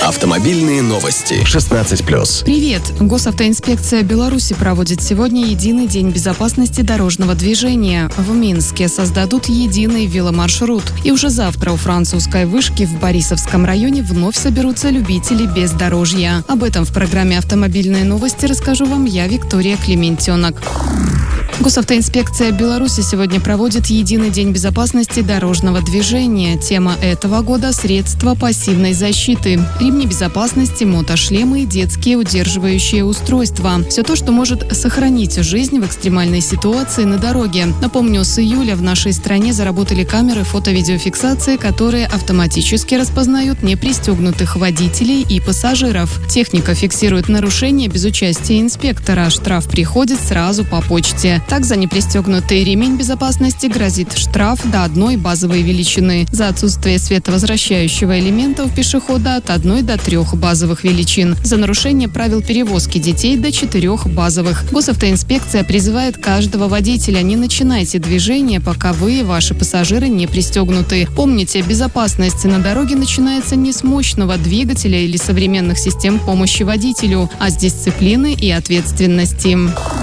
Автомобильные новости. 16+. Привет! Госавтоинспекция Беларуси проводит сегодня единый день безопасности дорожного движения. В Минске создадут единый веломаршрут. И уже завтра у французской вышки в Борисовском районе вновь соберутся любители бездорожья. Об этом в программе «Автомобильные новости» расскажу вам я, Виктория Клементенок. Госавтоинспекция Беларуси сегодня проводит единый день безопасности дорожного движения. Тема этого года – средства пассивной защиты. Ремни безопасности, мотошлемы и детские удерживающие устройства. Все то, что может сохранить жизнь в экстремальной ситуации на дороге. Напомню, с июля в нашей стране заработали камеры фото-видеофиксации, которые автоматически распознают непристегнутых водителей и пассажиров. Техника фиксирует нарушение без участия инспектора. Штраф приходит сразу по почте. Так, за непристегнутый ремень безопасности грозит штраф до 1 базовой величины. За отсутствие световозвращающего элемента у пешехода от 1 до 3 базовых величин. За нарушение правил перевозки детей до 4 базовых. Госавтоинспекция призывает каждого водителя: не начинайте движение, пока вы и ваши пассажиры не пристегнуты. Помните, безопасность на дороге начинается не с мощного двигателя или современных систем помощи водителю, а с дисциплины и ответственности.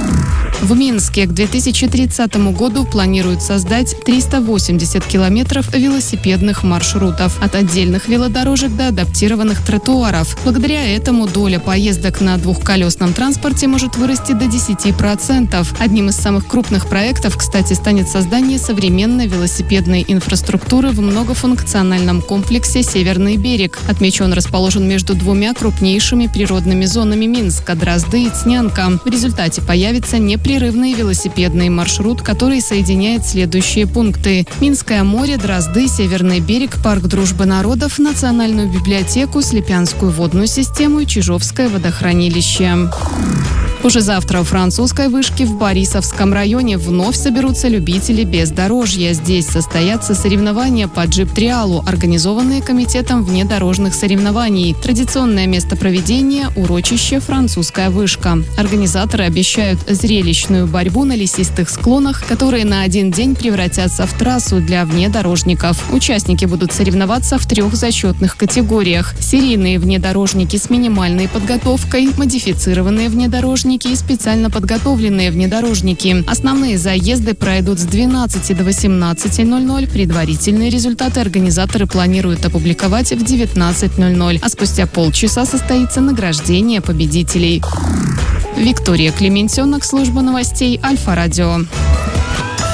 В Минске к 2030 году планируют создать 380 километров велосипедных маршрутов от отдельных велодорожек до адаптированных тротуаров. Благодаря этому доля поездок на двухколесном транспорте может вырасти до 10%. Одним из самых крупных проектов, кстати, станет создание современной велосипедной инфраструктуры в многофункциональном комплексе «Северный берег». Отмечу, он расположен между двумя крупнейшими природными зонами Минска – Дрозды и Цнянка. В результате появится непрерывный велосипедный маршрут, который соединяет следующие пункты: Минское море, Дрозды, Северный берег, парк Дружбы народов, Национальную библиотеку, Слепянскую водную систему и Чижовское водохранилище. Уже завтра у французской вышки в Борисовском районе вновь соберутся любители бездорожья. Здесь состоятся соревнования по джип-триалу, организованные комитетом внедорожных соревнований. Традиционное место проведения – урочище «Французская вышка». Организаторы обещают зрелищную борьбу на лесистых склонах, которые на один день превратятся в трассу для внедорожников. Участники будут соревноваться в 3 зачетных категориях: серийные внедорожники с минимальной подготовкой, модифицированные внедорожники и специально подготовленные внедорожники. Основные заезды пройдут с 12 до 18:00. Предварительные результаты организаторы планируют опубликовать в 19:00, а спустя полчаса состоится награждение победителей. Виктория Клементенок, служба новостей Альфа-Радио.